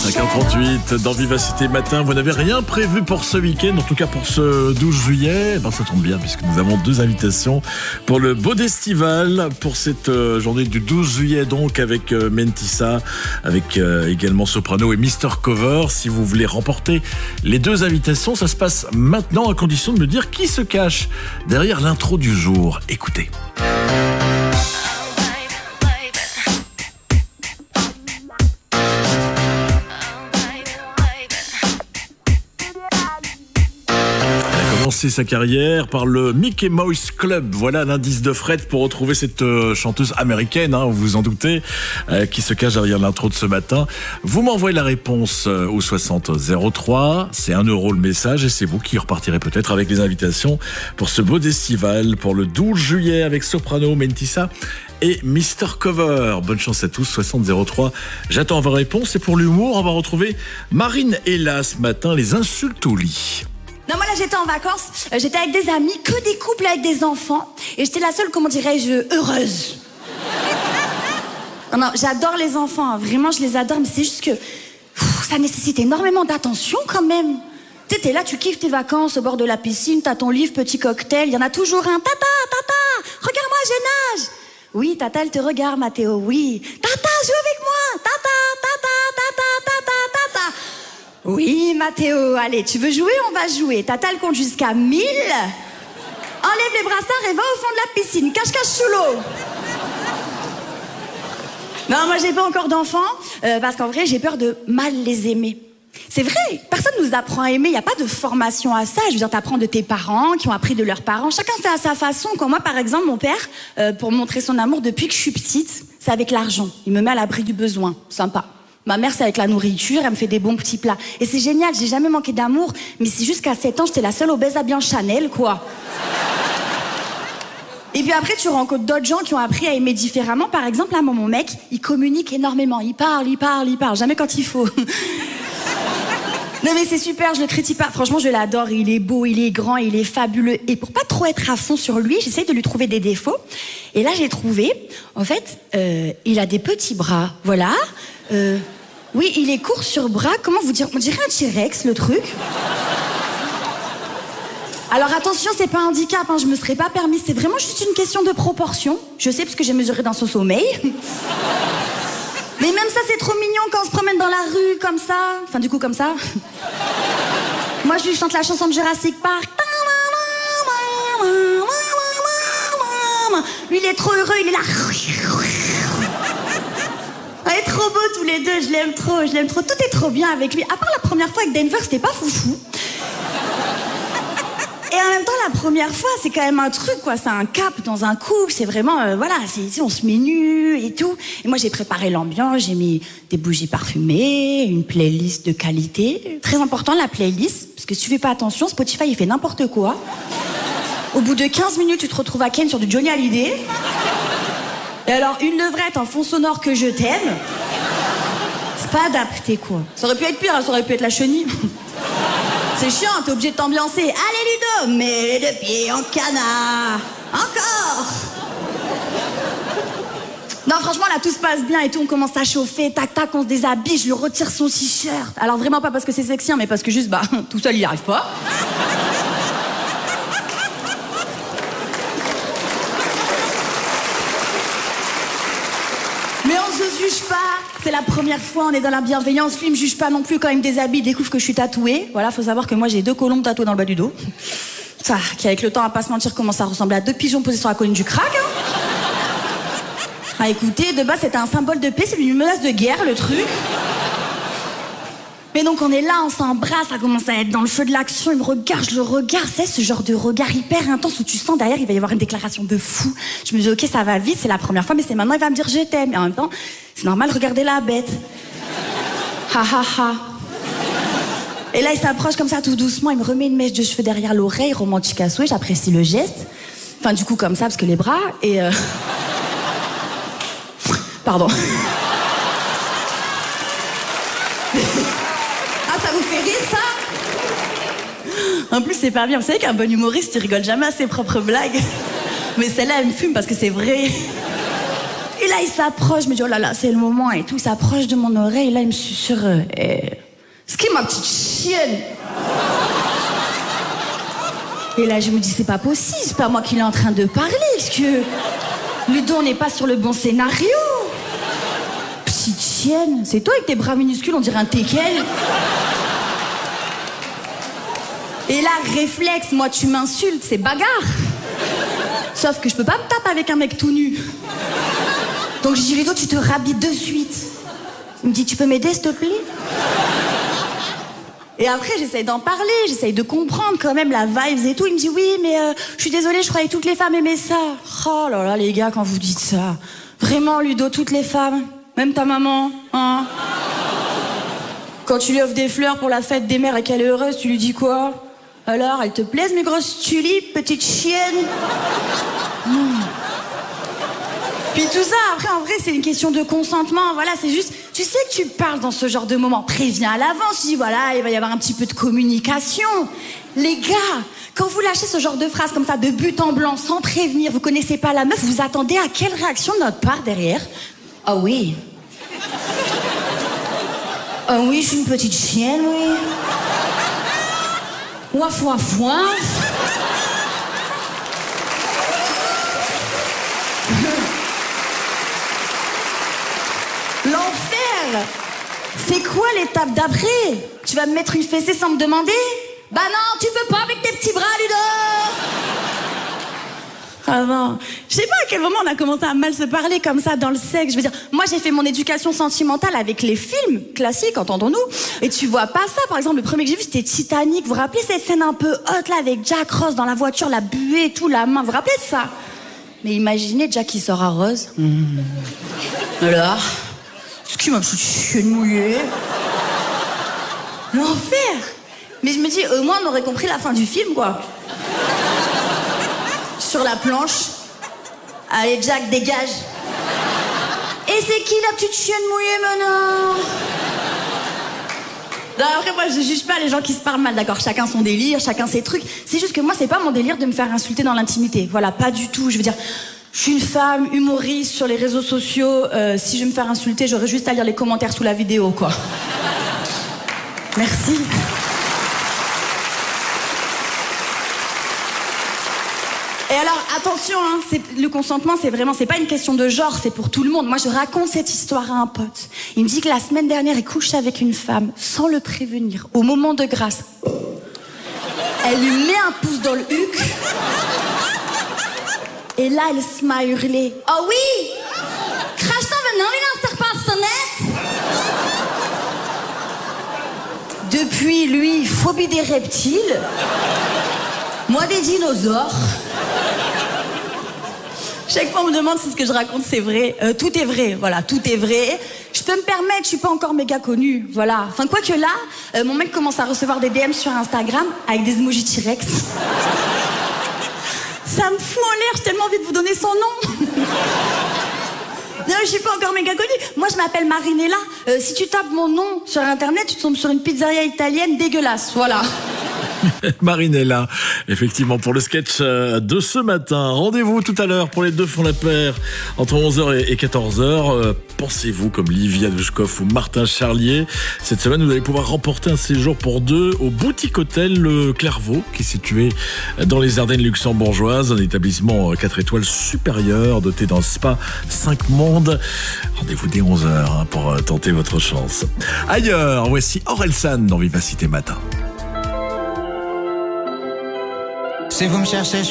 5h38 dans Vivacité Matin. Vous n'avez rien prévu pour ce week-end, en tout cas pour ce 12 juillet. Ça tombe bien puisque nous avons deux invitations pour le Bodestival, pour cette journée du 12 juillet donc avec Mentissa, avec également Soprano et Mr Cover. Si vous voulez remporter les deux invitations, ça se passe maintenant à condition de me dire qui se cache derrière l'intro du jour. Écoutez. Commencer sa carrière par le Mickey Mouse Club. Voilà l'indice de Fred pour retrouver cette chanteuse américaine, vous vous en doutez, qui se cache derrière l'intro de ce matin. Vous m'envoyez la réponse au 60 03. C'est 1 € le message et c'est vous qui repartirez peut-être avec les invitations pour ce Bodestival pour le 12 juillet avec Soprano, Mentissa et Mr Cover. Bonne chance à tous, 60 03. J'attends vos réponses et pour l'humour, on va retrouver Marine et Ella ce matin, les insultes au lit. Non, moi là j'étais en vacances, j'étais avec des amis, que des couples avec des enfants, et j'étais la seule, comment dirais-je, heureuse. Non, j'adore les enfants, vraiment je les adore, mais c'est juste que ça nécessite énormément d'attention quand même. Tu sais, t'es là, tu kiffes tes vacances au bord de la piscine, t'as ton livre, petit cocktail, il y en a toujours un. Tata, regarde-moi, je nage. Oui, Tata, elle te regarde, Mathéo, oui. Tata, joue avec moi. Tata. Oui, Mathéo, allez, tu veux jouer, on va jouer. Tata, elle compte jusqu'à 1000. Enlève les brassards et va au fond de la piscine. Cache sous l'eau. Non, moi, j'ai pas encore d'enfants, parce qu'en vrai, j'ai peur de mal les aimer. C'est vrai, personne nous apprend à aimer, il n'y a pas de formation à ça. Je veux dire, t'apprends de tes parents, qui ont appris de leurs parents. Chacun fait à sa façon. Quand moi, par exemple, mon père, pour montrer son amour depuis que je suis petite, c'est avec l'argent. Il me met à l'abri du besoin. Sympa. Ma mère, c'est avec la nourriture, elle me fait des bons petits plats. Et c'est génial, j'ai jamais manqué d'amour, mais c'est juste qu'à 7 ans, j'étais la seule obèse habillée en Chanel, quoi. Et puis après, tu rencontres d'autres gens qui ont appris à aimer différemment. Par exemple, là, mon mec, il communique énormément. Il parle, jamais quand il faut. Non mais c'est super, je le critique pas. Franchement, je l'adore, il est beau, il est grand, il est fabuleux. Et pour pas trop être à fond sur lui, j'essaye de lui trouver des défauts. Et là, j'ai trouvé, en fait, il a des petits bras, voilà. Oui, il est court sur bras, comment vous dire, on dirait un T-Rex, le truc. Alors attention, c'est pas un handicap, je me serais pas permis, c'est vraiment juste une question de proportion. Je sais parce que j'ai mesuré dans son sommeil. Mais même ça, c'est trop mignon quand on se promène dans la rue comme ça. Enfin, du coup, comme ça. Moi, je lui chante la chanson de Jurassic Park. Lui, il est trop heureux, il est là. On est trop beaux tous les deux, je l'aime trop. Tout est trop bien avec lui. À part la première fois avec Denver, c'était pas foufou. Et en même temps, la première fois, c'est quand même un truc, quoi. C'est un cap dans un couple. C'est vraiment, voilà, on se met nu et tout. Et moi, j'ai préparé l'ambiance. J'ai mis des bougies parfumées, une playlist de qualité. Très important, la playlist. Parce que si tu fais pas attention, Spotify, il fait n'importe quoi. Au bout de 15 minutes, tu te retrouves à Ken sur du Johnny Hallyday. Et alors, une levrette en fond sonore que je t'aime. C'est pas adapté, quoi. Ça aurait pu être pire, ça aurait pu être la chenille. C'est chiant, t'es obligé de t'ambiancer. Allez, Ludo, mets les deux pieds en canard. Encore. Non, franchement, là, tout se passe bien et tout. On commence à chauffer. Tac, on se déshabille. Je lui retire son t-shirt. Alors, vraiment pas parce que c'est sexy, mais parce que juste, tout seul, il y arrive pas. Mais on se juge pas. C'est la première fois, on est dans la bienveillance. Lui, il me juge pas non plus quand il me déshabille, il découvre que je suis tatouée. Voilà, faut savoir que moi, j'ai 2 colombes tatouées dans le bas du dos. Ça, qui avec le temps, à pas se mentir, commence à ressembler à 2 pigeons posés sur la colline du crack. Écoutez, de base, c'était un symbole de paix, c'est une menace de guerre, le truc. Mais donc, on est là, on s'embrasse, ça commence à être dans le feu de l'action. Il me regarde, je le regarde. C'est ce genre de regard hyper intense où tu sens derrière, il va y avoir une déclaration de fou. Je me dis, ok, ça va vite, c'est la première fois, mais c'est maintenant, il va me dire je t'aime. Et en même temps, c'est normal, regardez la bête. Ha ha ha. Et là, il s'approche comme ça tout doucement, il me remet une mèche de cheveux derrière l'oreille, romantique à souhait, j'apprécie le geste. Enfin, du coup, comme ça, parce que les bras, et Pardon. Ah, ça vous fait rire, ça? En plus, c'est pas bien. Vous savez qu'un bon humoriste, il rigole jamais à ses propres blagues. Mais celle-là, elle me fume parce que c'est vrai. Et là, là, il s'approche, je me dis, oh là là, c'est le moment et tout. Il s'approche de mon oreille, là, il me susurre. C'est qui ma petite chienne? Et là, je me dis, c'est pas possible, c'est pas moi qui l'ai en train de parler, parce que Ludo, on n'est pas sur le bon scénario. Petite chienne, c'est toi avec tes bras minuscules, on dirait un teckel. Et là, réflexe, moi, tu m'insultes, c'est bagarre. Sauf que je peux pas me taper avec un mec tout nu. Donc je dis, Ludo, tu te rhabilles de suite. Il me dit, tu peux m'aider, s'il te plaît? Et après, j'essaye d'en parler, j'essaye de comprendre quand même la vibes et tout. Il me dit, oui, mais je suis désolée, je croyais que toutes les femmes aimaient ça. Oh là là, les gars, quand vous dites ça. Vraiment, Ludo, toutes les femmes, même ta maman, hein? Quand tu lui offres des fleurs pour la fête des mères et qu'elle est heureuse, tu lui dis quoi? Alors, elles te plaisent, mes grosses tulipes, petite chienne? Puis tout ça, après, en vrai, c'est une question de consentement. Voilà, c'est juste, tu sais que tu parles dans ce genre de moment. Préviens à l'avance, tu dis, voilà, il va y avoir un petit peu de communication. Les gars, quand vous lâchez ce genre de phrase comme ça, de but en blanc, sans prévenir, vous connaissez pas la meuf, vous attendez à quelle réaction de notre part derrière? Ah oui. Ah oui, je suis une petite chienne, oui. Ouaf, ouaf, ouaf. L'enfer! C'est quoi l'étape d'après? Tu vas me mettre une fessée sans me demander? Bah non, tu peux pas avec tes petits bras, Ludo! Ah non, je sais pas à quel moment on a commencé à mal se parler comme ça dans le sexe. Je veux dire, moi j'ai fait mon éducation sentimentale avec les films classiques, entendons-nous. Et tu vois pas ça, par exemple, le premier que j'ai vu c'était Titanic. Vous vous rappelez cette scène un peu hot là avec Jack Ross dans la voiture, la buée et tout, la main, vous vous rappelez de ça? Mais imaginez Jack qui sort à Rose. Alors, ce qui m'a petite chienne mouillée. L'enfer! Mais je me dis, au moins on aurait compris la fin du film, quoi. Sur la planche. Allez, Jack, dégage. Et c'est qui la petite chienne mouillée maintenant? Non, après, moi, je juge pas les gens qui se parlent mal, d'accord? Chacun son délire, chacun ses trucs. C'est juste que moi, c'est pas mon délire de me faire insulter dans l'intimité. Voilà, pas du tout. Je veux dire, je suis une femme humoriste sur les réseaux sociaux. Si je veux me faire insulter, j'aurais juste à lire les commentaires sous la vidéo, quoi. Merci. Et alors, attention, hein, le consentement, c'est pas une question de genre, c'est pour tout le monde. Moi, je raconte cette histoire à un pote. Il me dit que la semaine dernière, il couche avec une femme, sans le prévenir, au moment de grâce. Elle lui met un pouce dans le huc. Et là, elle se met à hurler. Oh oui! Crache-t'en venant, il n'en sert pas à sonnette! Depuis, lui, phobie des reptiles. Moi, des dinosaures. Chaque fois on me demande si ce que je raconte c'est vrai. Tout est vrai, voilà, tout est vrai. Je peux me permettre, je suis pas encore méga connue, voilà. Enfin, quoique là, mon mec commence à recevoir des DM sur Instagram avec des emojis T-Rex. Ça me fout en l'air, j'ai tellement envie de vous donner son nom. Non, je suis pas encore méga connue. Moi, je m'appelle Marinella. Si tu tapes mon nom sur Internet, tu tombes sur une pizzeria italienne dégueulasse, voilà. Marinella, effectivement, pour le sketch de ce matin. Rendez-vous tout à l'heure pour les deux font la paire entre 11h et 14h. Pensez-vous comme Livia Dushkov ou Martin Charlier? Cette semaine, vous allez pouvoir remporter un séjour pour deux au boutique hôtel Le Clairvaux, qui est situé dans les Ardennes luxembourgeoises, un établissement 4 étoiles supérieur, doté d'un spa 5 mondes. Rendez-vous dès 11h pour tenter votre chance. Ailleurs, voici Orelsan dans Vivacité Matin. Si vous me cherchez